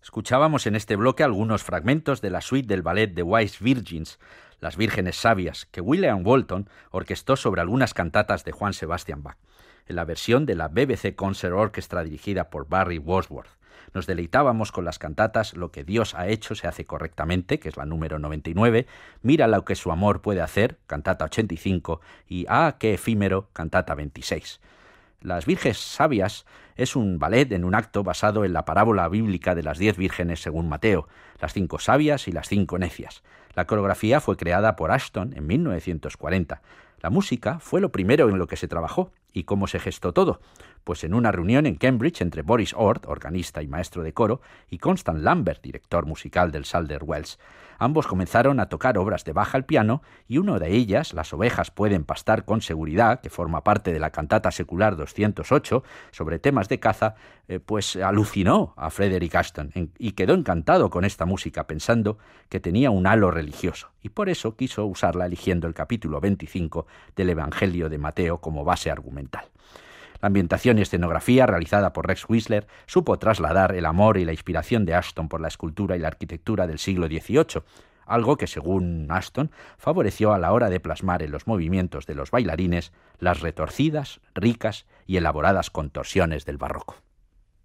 Escuchábamos en este bloque algunos fragmentos de la suite del ballet The Wise Virgins, Las Vírgenes Sabias, que William Walton orquestó sobre algunas cantatas de Juan Sebastian Bach, en la versión de la BBC Concert Orchestra dirigida por Barry Wordsworth. Nos deleitábamos con las cantatas Lo que Dios ha hecho se hace correctamente, que es la número 99, Mira lo que su amor puede hacer, cantata 85, y Ah, qué efímero, cantata 26. Las Vírgenes Sabias es un ballet en un acto basado en la parábola bíblica de las 10 vírgenes según Mateo, las 5 sabias y las 5 necias. La coreografía fue creada por Ashton en 1940. La música fue lo primero en lo que se trabajó. ¿Y cómo se gestó todo? Pues en una reunión en Cambridge entre Boris Ord, organista y maestro de coro, y Constant Lambert, director musical del Calder Wells. Ambos comenzaron a tocar obras de Bach al piano y una de ellas, Las ovejas pueden pastar con seguridad, que forma parte de la cantata secular 208 sobre temas de caza, pues alucinó a Frederick Ashton y quedó encantado con esta música pensando que tenía un halo religioso y por eso quiso usarla eligiendo el capítulo 25 del Evangelio de Mateo como base argumental. La ambientación y escenografía realizada por Rex Whistler supo trasladar el amor y la inspiración de Ashton por la escultura y la arquitectura del siglo XVIII, algo que, según Ashton, favoreció a la hora de plasmar en los movimientos de los bailarines las retorcidas, ricas y elaboradas contorsiones del barroco.